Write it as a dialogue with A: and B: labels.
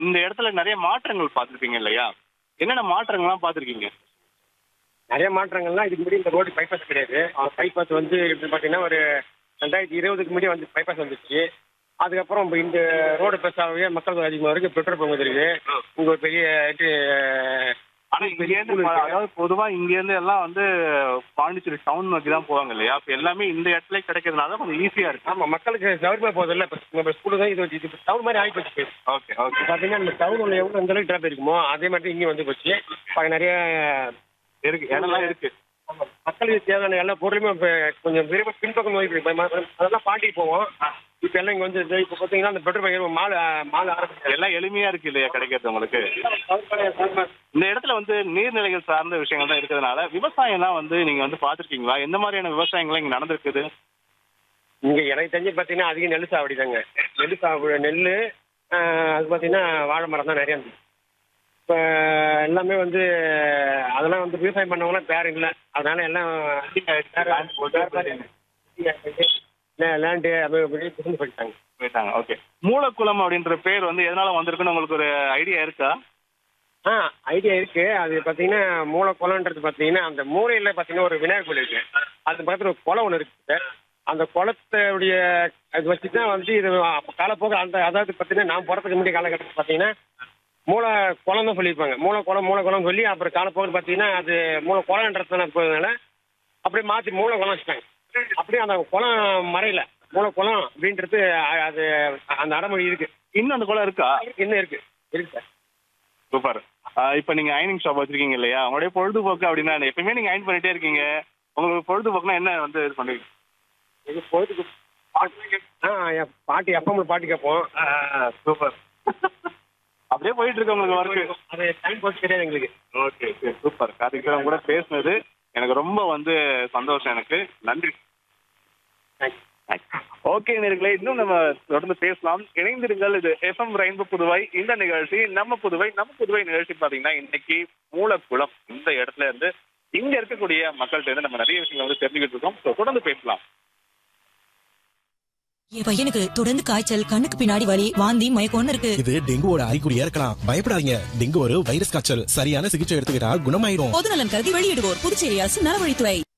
A: இந்த இடத்துல நிறைய மாற்றங்கள் பார்த்திருப்பீங்க இல்லையா? என்னென்ன மாற்றங்கள்லாம் பார்த்திருக்கீங்க?
B: நிறைய மாற்றங்கள்லாம் இதுக்கு முன்னாடி இந்த ரோடு பைபாஸ் கிடையாது. பைபாஸ் வந்து எப்படி பார்த்தீங்கன்னா ஒரு 2020க்கு முன்னாடி வந்து பைபாஸ் வந்துச்சு. அதுக்கப்புறம் இப்போ இந்த ரோடு பெருசாகவே மக்கள் தொகை அதிகமாக இருக்கு. பெட்ரோல் பங்க் வந்துருக்கு. இங்கே ஒரு பெரிய இது
A: ஆனா இங்கேருந்து அதாவது பொதுவா இங்கேருந்து எல்லாம் வந்து பாண்டிச்சேரி டவுன் நோக்கி தான் போவாங்க இல்லையா? இப்போ எல்லாமே இந்த இடத்துல கிடைக்கிறதுனால கொஞ்சம் ஈஸியா இருக்கு.
B: ஆமாம், மக்களுக்கு சௌகரியமாக போகுது இல்லை. இப்போ நம்ம ஸ்கூலு தான் இது டவுன் மாதிரி ஆகி போச்சு.
A: Okay okay.
B: பார்த்தீங்கன்னா நம்ம டவுன் உள்ள எவ்வளோ எந்த அளவுக்கு டிராஃபிக் இருக்குமோ அதே மாதிரி இங்கேயும் வந்து போச்சு. இப்போ நிறைய
A: இருக்கு, இடம்லாம் இருக்கு.
B: மக்களுக்கு தேவையான எல்லா பொருளுமே இப்போ கொஞ்சம் விரைவாக பின்பக்கம் நோக்கி போய் அதெல்லாம் பாண்டிக்கு போவோம். இப்போ எல்லாம் இங்கே வந்து இப்போ பார்த்தீங்கன்னா அந்த பெட்ரோல் பங்க் மால் ஆரம்பிச்சு
A: எல்லாம் எளிமையா இருக்கு இல்லையா கிடைக்கிறது உங்களுக்கு? இந்த இடத்துல வந்து நீர்நிலைகள் சார்ந்த விஷயங்கள் தான் இருக்கிறதுனால விவசாயம்லாம் வந்து நீங்க வந்து பார்த்துருக்கீங்களா? எந்த மாதிரியான விவசாயங்கள்லாம் இங்க நடந்திருக்குது?
B: இங்கே எனக்கு தெரிஞ்சு பார்த்தீங்கன்னா அதிகம் நெல் சாகுபடி தாங்க. நெல் அது பார்த்தீங்கன்னா வாழை மரம் தான் நிறையா இருந்துச்சு. இப்போ எல்லாமே வந்து அதெல்லாம் வந்து விவசாயம் பண்ணவங்களாம் பேர் இல்லை. அதனால எல்லாம் லேண்டு அப்படி பிசினஸ்
A: போயிட்டாங்க. ஓகே. மூலக்குளம் அப்படின்ற பேர் வந்து எதனால வந்திருக்குன்னு உங்களுக்கு ஒரு ஐடியா இருக்கா?
B: ஐடியா இருக்கு. அது பார்த்தீங்கன்னா மூலக்குளம்ன்றது பார்த்தீங்கன்னா அந்த மூலையில் பார்த்தீங்கன்னா ஒரு விநாயகர் கோயில் இருக்கு. அது பக்கத்தில் ஒரு குளம் ஒன்று இருக்கு சார். அந்த குளத்துடைய அது வச்சு தான் வந்து இது காலப்போக அந்த அதாவது பார்த்தீங்கன்னா நான் போகிறதுக்கு முன்னாடி காலகட்டத்தில் பார்த்தீங்கன்னா மூல குளம் தான் சொல்லியிருப்பாங்க. மூலக்குளம் சொல்லி அப்புறம் காலப்போக்கு பார்த்தீங்கன்னா அது மூலக்குளம்ன்றதுனால போகிறதுனால அப்படியே மாற்றி மூலக்குளம் வச்சுட்டாங்க. அப்படியே அந்த குளம் மறையில மூலக்குளம் அப்படின்றது அது அந்த அடைமொழி இருக்கு.
A: இன்னும் அந்த குளம் இருக்கா?
B: இன்னும் இருக்கு சார்.
A: சூப்பர். இப்போ நீங்க அயனிங் ஷாப் வச்சிருக்கீங்க இல்லையா? உங்களுடைய பொழுதுபோக்கு அப்படின்னா எப்பயுமே நீங்க அயன் பண்ணிட்டே இருக்கீங்க. உங்களுக்கு பொழுதுபோக்குனா என்ன வந்து இது பண்ணுவீங்க?
B: இது பொழுதுபோக்கு பாட்டு எப்பவும் பாட்டு கேட்போம்.
A: சூப்பர். அப்படியே போயிட்டு இருக்கு உங்களுக்கு ஒர்க்கு.
B: அது டைம் போட்டு தெரியாது எங்களுக்கு.
A: Okay super. கார்த்திக் கூட பேசுனது எனக்கு ரொம்ப வந்து சந்தோஷம். எனக்கு நன்றி. ஓகே நேயர்களே, இன்னும் நம்ம தொடர்ந்து பேசலாம். இணைந்திருங்கள். இது FM ரெயின்போ புதுவை. இந்த நிகழ்ச்சி நம்ம புதுவை நிகழ்ச்சி பாத்தீங்கன்னா இன்னைக்கு மூலக்குளம் இந்த இடத்துல இருந்து இங்க இருக்கக்கூடிய மக்கள்கிட்ட இருந்து நம்ம நிறைய விஷயங்கள் வந்து தெரிஞ்சுக்கிட்டு இருக்கோம். தொடர்ந்து பேசலாம்.
C: என் பையனுக்கு தொடர்ந்து காய்ச்சல், கண்ணுக்கு பின்னாடி வலி, வாந்தி, மயக்கம்னு இருக்கு.
D: இது டெங்குவோட அறிகுறியா இருக்கலாம். பயப்படாதீங்க. டெங்கு ஒரு வைரஸ் காய்ச்சல். சரியான சிகிச்சை எடுத்துக்கிட்டா குணமாயிடும்.
C: பொதுநலன் கருதி வெளியிடுவோர் புதுச்சேரி அரசு நலவழித்துறை.